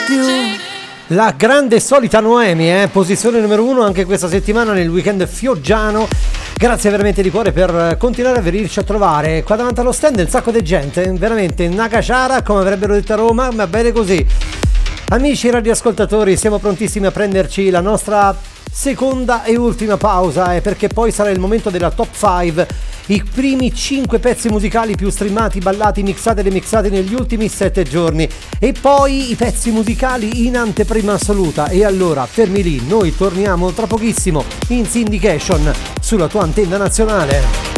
La grande solita Noemi, posizione numero 1 anche questa settimana nel weekend Fioggiano. Grazie veramente di cuore per continuare a venirci a trovare. Qua davanti allo stand un sacco di gente, veramente una caciara, come avrebbero detto a Roma, ma bene così. Amici radioascoltatori, siamo prontissimi a prenderci la nostra seconda e ultima pausa, perché poi sarà il momento della top 5, i primi 5 pezzi musicali più streamati, ballati, mixati e remixati negli ultimi 7 giorni, e poi i pezzi musicali in anteprima assoluta. E allora fermi lì, noi torniamo tra pochissimo in Syndication sulla tua antenna nazionale.